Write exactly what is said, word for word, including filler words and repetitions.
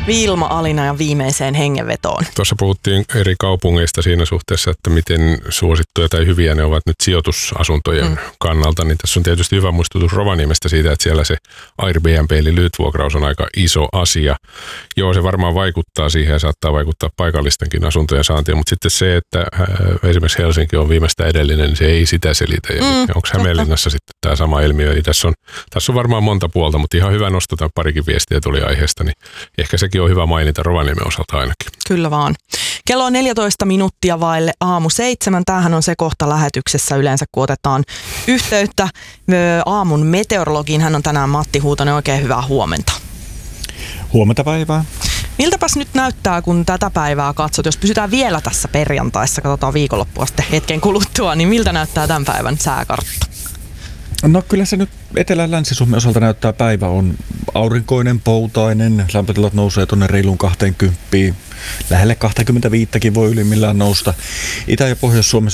Vilma Alinajan viimeiseen hengenvetoon. Tuossa puhuttiin eri kaupungeista siinä suhteessa, että miten suosittuja tai hyviä ne ovat nyt sijoitusasuntojen mm. kannalta. Niin tässä on tietysti hyvä muistutus Rovaniemestä siitä, että siellä se Airbnb eli lyhytvuokraus on aika iso asia. Joo, se varmaan vaikuttaa siihen ja saattaa vaikuttaa paikallistenkin asuntojen saantiin, mutta sitten se, että esimerkiksi Helsinki on viimeistä edellinen, niin se ei sitä selitä. Ja mm, onko Hämeenlinnassa sitten tämä sama ilmiö? Eli tässä on, tässä on varmaan monta puolta, mutta ihan hyvä nostata parikin viestiä tuli aiheesta, niin ehkä sekin on hyvä mainita Rovaniemen osalta ainakin. Kyllä vaan. Kello on neljätoista minuuttia vaille aamu seitsemän. Tämähän on se kohta lähetyksessä yleensä, kun otetaan yhteyttä aamun meteorologiin. Hän on tänään Matti Huutonen. Oikein hyvää huomenta. Huomenta päivää. Miltäpäs nyt näyttää, kun tätä päivää katsot? Jos pysytään vielä tässä perjantaissa, katsotaan viikonloppua sitten hetken kuluttua, niin miltä näyttää tämän päivän sääkartta? No kyllä se nyt Etelä- Länsi-Suomen osalta näyttää, päivä on aurinkoinen, poutainen, lämpötilat nousee tuonne reiluun kaksikymmentä, lähelle kaksikymmentäviisi voi ylimmillään nousta. Itä- ja Pohjois-Suomessa